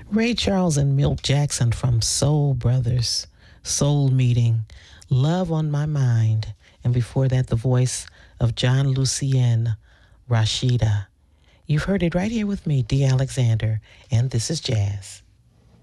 Ray Charles and Milt Jackson from Soul Brothers, Soul Meeting, Love on My Mind. And before that, the voice of John Lucien, Rashida. You've heard it right here with me, D. Alexander, and this is Jazz.